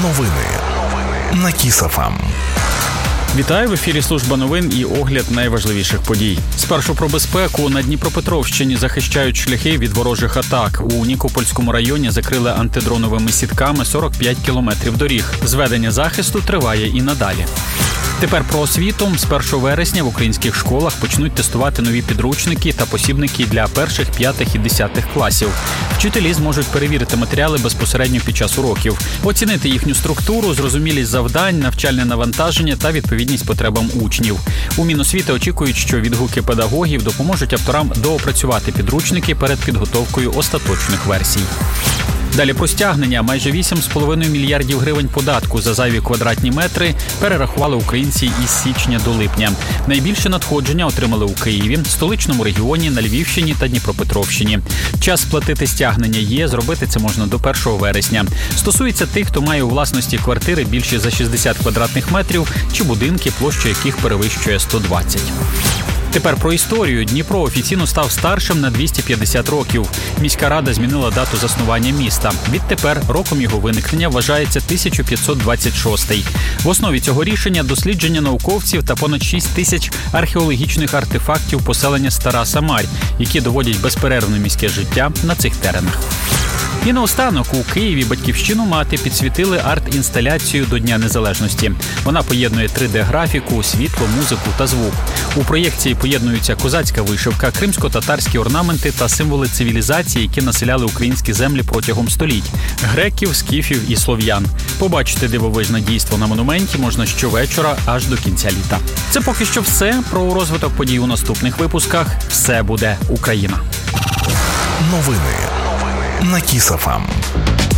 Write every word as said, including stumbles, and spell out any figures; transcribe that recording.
Новини на Кіс.ФМ. Вітаю, в ефірі служба новин і огляд найважливіших подій. Спершу про безпеку. На Дніпропетровщині захищають шляхи від ворожих атак. У Нікопольському районі закрили антидроновими сітками сорок п'ять кілометрів доріг. Зведення захисту триває і надалі. Тепер про освіту. З першого вересня в українських школах почнуть тестувати нові підручники та посібники для перших, п'ятих і десятих класів. Вчителі зможуть перевірити матеріали безпосередньо під час уроків, оцінити їхню структуру, зрозумілість завдань, навчальне навантаження та відповідність потребам учнів. У Міносвіти очікують, що відгуки педагогів допоможуть авторам доопрацювати підручники перед підготовкою остаточних версій. Далі про стягнення. Майже вісім з половиною мільярдів гривень податку за зайві квадратні метри перерахували українці із січня до липня. Найбільше надходження отримали у Києві, столичному регіоні, на Львівщині та Дніпропетровщині. Час сплатити стягнення є, зробити це можна до першого вересня. Стосується тих, хто має у власності квартири більше за шістдесят квадратних метрів чи будинки, площа яких перевищує сто двадцять. Тепер про історію. Дніпро офіційно став старшим на двісті п'ятдесят років. Міська рада змінила дату заснування міста. Відтепер роком його виникнення вважається тисяча п'ятсот двадцять шостий. В основі цього рішення дослідження науковців та понад шість тисяч археологічних артефактів поселення Стара Самарь, які доводять безперервне міське життя на цих теренах. І наостанок, у Києві батьківщину мати підсвітили арт-інсталяцію до Дня Незалежності. Вона поєднує три де-графіку, світло, музику та звук. У проєкції поєднуються козацька вишивка, кримсько-татарські орнаменти та символи цивілізації, які населяли українські землі протягом століть – греків, скіфів і слов'ян. Побачити дивовижне дійство на монументі можна щовечора аж до кінця літа. Це поки що все. Про розвиток подій у наступних випусках. Все буде Україна. Новини на Кіс.ФМ.